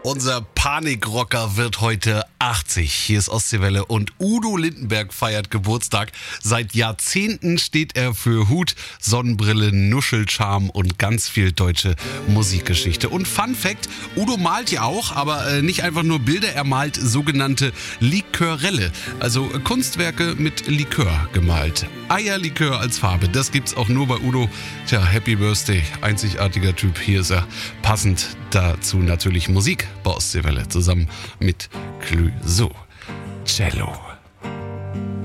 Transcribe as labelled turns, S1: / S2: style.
S1: Unser Panikrocker wird heute 80. Hier ist Ostseewelle und Udo Lindenberg feiert Geburtstag. Seit Jahrzehnten steht er für Hut, Sonnenbrille, Nuschelcharme und ganz viel deutsche Musikgeschichte. Und Fun Fact, Udo malt ja auch, aber nicht einfach nur Bilder, er malt sogenannte Likörelle, also Kunstwerke mit Likör gemalt. Eierlikör als Farbe, das gibt's auch nur bei Udo. Tja, Happy Birthday, einzigartiger Typ, hier ist er. Passend dazu natürlich Musik bei Ostseewelle zusammen mit Clüso Cello.